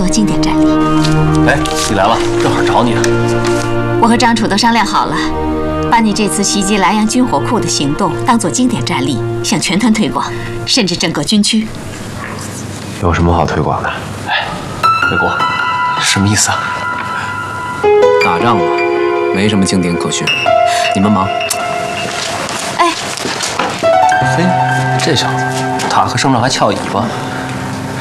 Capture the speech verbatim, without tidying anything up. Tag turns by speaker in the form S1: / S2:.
S1: 做经典战例。
S2: 哎，你来了，正好找你呢。
S1: 我和张楚都商量好了，把你这次袭击莱阳军火库的行动当做经典战例，向全团推广，甚至整个军区。
S3: 有什么好推广的？
S2: 哎，魏国，什么意思啊？
S4: 打仗嘛，没什么经典可学。你们忙。
S1: 哎，
S2: 嘿，这小子塔克身上还翘尾巴。